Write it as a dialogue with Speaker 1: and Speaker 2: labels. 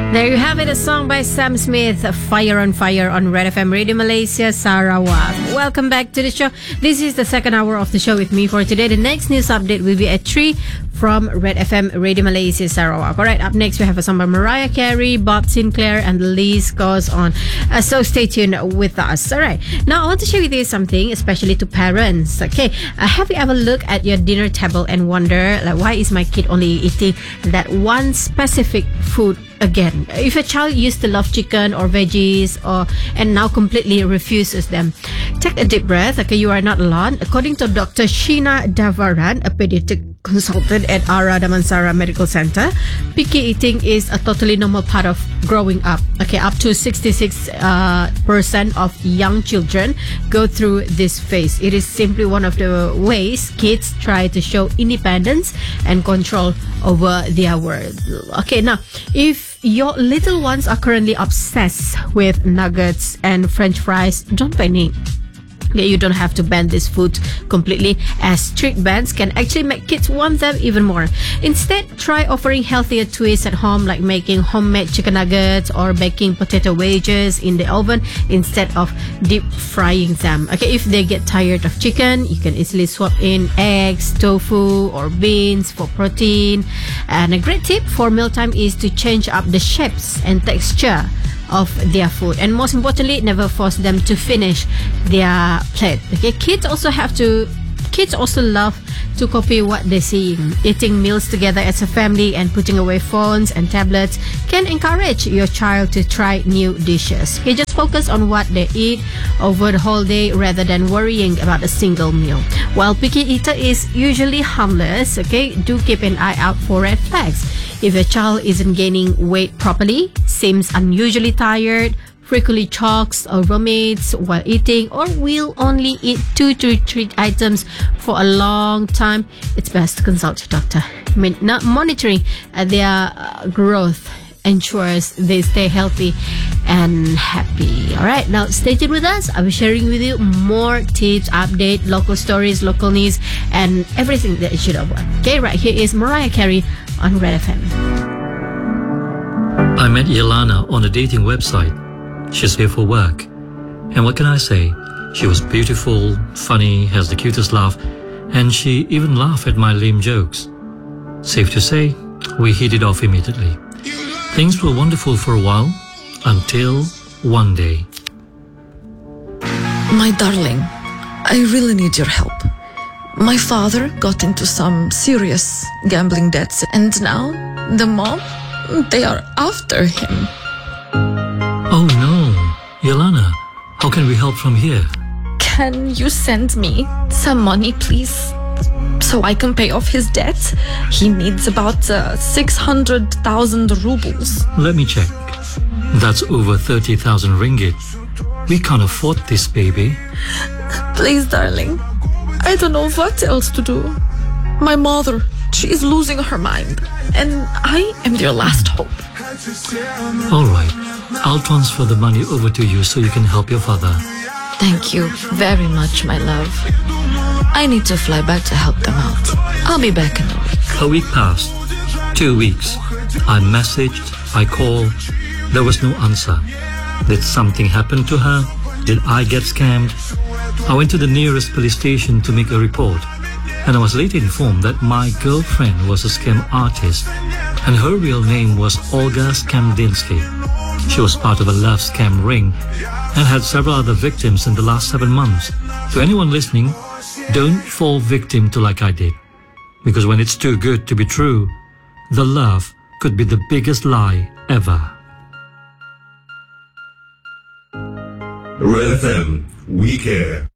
Speaker 1: There you have it, a song by Sam Smith, Fire on Fire on Red FM Radio Malaysia, Sarawak. Welcome back to the show. This is the second hour of the show with me for today. The next news update will be at 3 from Red FM Radio Malaysia, Sarawak. Alright, up next we have a song by Mariah Carey, Bob Sinclair, and the list goes on. So stay tuned with us. Alright, now I want to share with you something, especially to parents. Okay, have you ever looked at your dinner table and wonder, like, why is my kid only eating that one specific food again? If a child used to love chicken or veggies and now completely refuses them, take a deep breath. Okay, you are not alone. According to Dr. Sheena Davaran, a pediatric consultant at Ara Damansara Medical Center, picky eating is a totally normal part of growing up. Okay, up to 66% of young children go through this phase. It is simply one of the ways kids try to show independence and control over their world. Okay, now if your little ones are currently obsessed with nuggets and French fries, don't panic. Okay, you don't have to ban this food completely, as strict bans can actually make kids want them even more. Instead, try offering healthier twists at home, like making homemade chicken nuggets or baking potato wedges in the oven instead of deep frying them. Okay, if they get tired of chicken, you can easily swap in eggs, tofu, or beans for protein. And a great tip for mealtime is to change up the shapes and texture of their food, and most importantly, never force them to finish their plate. Okay, kids also love to copy what they see. Eating meals together as a family and putting away phones and tablets can encourage your child to try new dishes. Okay, just focus on what they eat over the whole day rather than worrying about a single meal. While picky eater is usually harmless, okay, do keep an eye out for red flags. If your child isn't gaining weight properly, seems unusually tired, frequently chokes or vomits while eating, or will only eat 2 to 3 items for a long time, it's best to consult your doctor. Not monitoring their growth ensures they stay healthy and happy. Alright, now stay tuned with us. I'll be sharing with you more tips, update, local stories, local news, and everything that you should avoid. Okay, right here is Mariah Carey on Red FM.
Speaker 2: I met Yelana on a dating website. She's here for work. And what can I say? She was beautiful, funny, has the cutest laugh, and she even laughed at my lame jokes. Safe to say, we hit it off immediately. Things were wonderful for a while, until one day.
Speaker 3: My darling, I really need your help. My father got into some serious gambling debts, and now the mom, they are after him.
Speaker 2: Oh no, Yelana, how can we help from here?
Speaker 3: Can you send me some money, please, so I can pay off his debt? He needs about 600,000 rubles.
Speaker 2: Let me check. That's over 30,000 ringgit. We can't afford this, baby.
Speaker 3: Please, darling. I don't know what else to do. My mother, she is losing her mind, and I am their last hope.
Speaker 2: All right, I'll transfer the money over to you so you can help your father.
Speaker 3: Thank you very much, my love. I need to fly back to help them out. I'll be back in a week.
Speaker 2: A week passed. 2 weeks. I messaged, I called. There was no answer. Did something happen to her? Did I get scammed? I went to the nearest police station to make a report, and I was later informed that my girlfriend was a scam artist, and her real name was Olga Skamdinsky. She was part of a love scam ring and had several other victims in the last 7 months. To anyone listening, don't fall victim to like I did, because when it's too good to be true, the love could be the biggest lie ever.
Speaker 4: Red FM, we care.